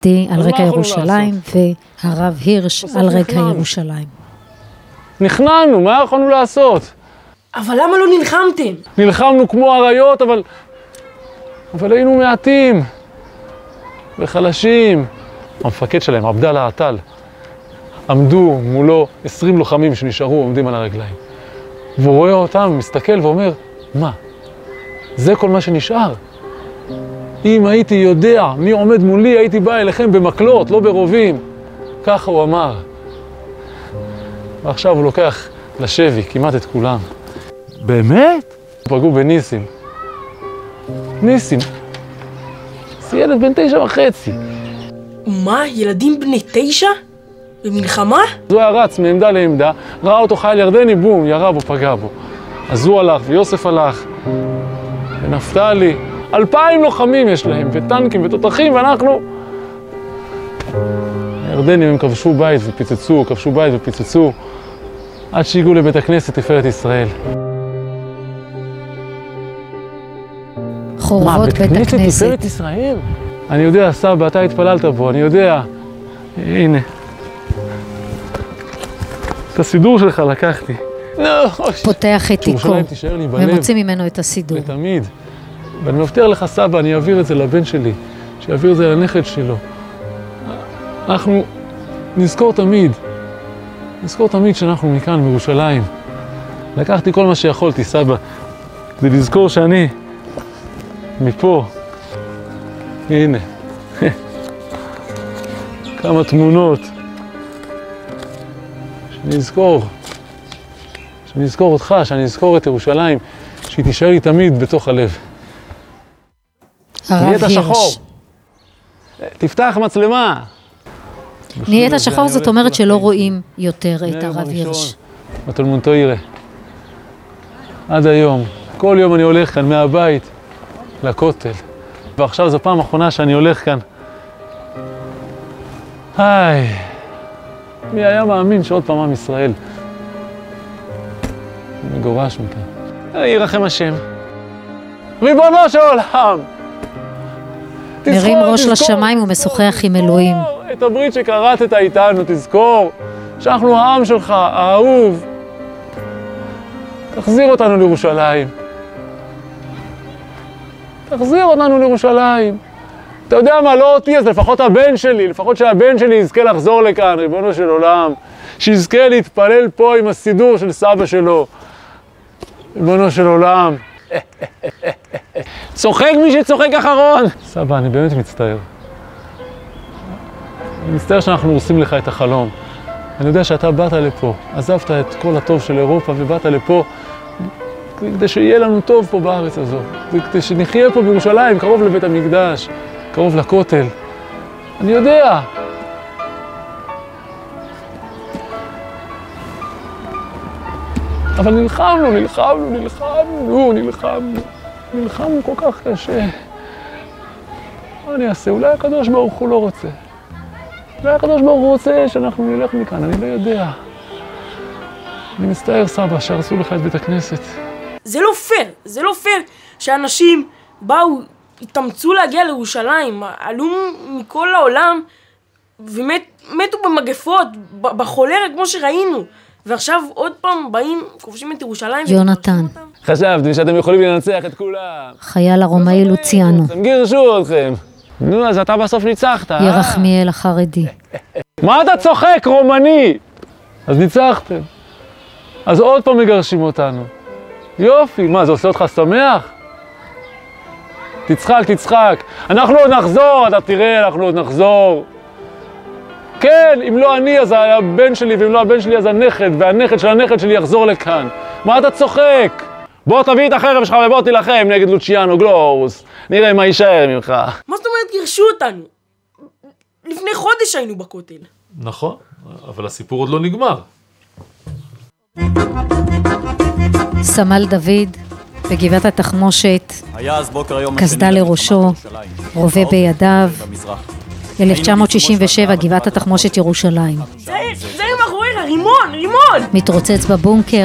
על רקע ירושלים, והרב הירש על רקע ירושלים. נכנענו, מה יכולנו לעשות? אבל למה לא נלחמתם? נלחמנו כמו אריות, אבל היינו מעטים וחלשים. המפקד שלהם, עבדאללה עטל, עמדו מולו 20 לוחמים שנשארו עומדים על הרגליים. והוא רואה אותם, מסתכל ואומר, מה? זה כל מה שנשאר? אם הייתי יודע מי עומד מולי, הייתי בא אליכם במקלות, לא ברובים. ככה הוא אמר. ועכשיו הוא לוקח לשבי כמעט את כולם. באמת? פגעו בניסים. ניסים. זה ילד בן 9.5. מה? ילדים בני 9? במלחמה? אז הוא היה רץ מעמדה לעמדה, ראה אותו חייל ירדני, בום, ירה בו, פגע בו. אז הוא הלך, ויוסף הלך, ונפתלי. 2,000 לוחמים יש להם, וטנקים ותותחים, ואנחנו... הירדנים הם כבשו בית ופיצצו, כבשו בית ופיצצו, עד שהגיעו לבית הכנסת תפארת ישראל. חורבות בית הכנסת. תפארת ישראל? אני יודע, סבא, אתה התפללת בו, אני יודע. הנה. את הסידור שלך לקחתי. פותח את תיקו, ומוציא ממנו את הסידור. ותמיד. ואני מבטיח לך, סבא, אני אעביר את זה לבן שלי, שיעביר את זה לנכד שלו. אנחנו נזכור תמיד שאנחנו מכאן, מירושלים. לקחתי כל מה שיכולתי, סבא, כדי לזכור שאני מפה. הנה. כמה תמונות. שאני אזכור אותך, שאני אזכור את ירושלים, שהיא תישאר לי תמיד בתוך הלב. הרב הירש. תפתח מצלמה. נהיית שחור, זאת אומרת שלא רואים יותר את הרב הירש. בתלמוד תוירה. עד היום. כל יום אני הולך כאן מהבית לכותל. ועכשיו זו פעם אחרונה שאני הולך כאן. מי היה מאמין שעוד פעם עם ישראל מגורש מכאן. ירחם השם. ריבונו של עולם! מרים ראש לשמיים ומשוחח עם אלוהים. את הברית שקראת איתנו, תזכור שאנחנו העם שלך, האהוב. תחזיר אותנו לירושלים. תחזיר אותנו לירושלים. אתה יודע מה, לא אותי, אז לפחות הבן שלי, לפחות שהבן שלי יזכה לחזור לכאן, ריבונו של עולם. שיזכה להתפלל פה עם הסידור של סבא שלו. ריבונו של עולם. צוחק מי שצוחק אחרון. סבא, אני באמת מצטער. אני מצטער שאנחנו הורסים לך את החלום. אני יודע שאתה באת לפה, עזבת את כל הטוב של אירופה ובאת לפה כדי שיהיה לנו טוב פה בארץ הזו. כדי שנחיה פה בירושלים, קרוב לבית המקדש, קרוב לכותל. אני יודע. אבל נלחמנו כל כך קשה. מה אני אעשה? אולי הקדוש ברוך הוא לא רוצה. אולי הקדוש ברוך הוא רוצה שאנחנו נלך מכאן, אני לא יודע. אני מצטער, סבא, שהרסו לך את בית הכנסת. זה לא פייר שאנשים באו, התאמצו להגיע לירושלים, עלו מכל העולם ומתו במגפות, בחולרה כמו שראינו. ועכשיו עוד פעם באים, כובשים את ירושלים. יונתן. חשבתם שאתם יכולים לנצח את כולם. חייל הרומאי לוציאנו. הם גירשו אתכם. נו, אז אתה בסוף ניצחת. ירחמיאל החרדי. מה אתה צוחק, רומני? אז ניצחתם. אז עוד פעם מגרשים אותנו. יופי, מה, זה עושה אותך שמח? תצחק. אנחנו עוד נחזור, אתה תראה, אנחנו עוד נחזור. כן, אם לא אני, אז הבן שלי, ואם לא הבן שלי, אז הנכד, והנכד של הנכד שלי יחזור לכאן. מה אתה צוחק? בוא תביא את החרב שלך ובוא תילחם נגד לוציאנו גלורוס. נראה מה יישאר ממך. מה זאת אומרת גירשו אותנו? לפני חודש היינו בכותל. נכון, אבל הסיפור עוד לא נגמר. סמל דוד, בגבעת התחמושת, קסדה לראשו, רובה בידיו, 1967, גבעת התחמושת ירושלים. זה מאחוריך, רימון! מתרוצץ בבונקר,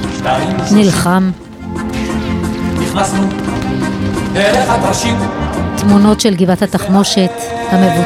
נלחם. נכנסנו דרך הטרשים, תמונות של גבעת התחמושת המבוצעת.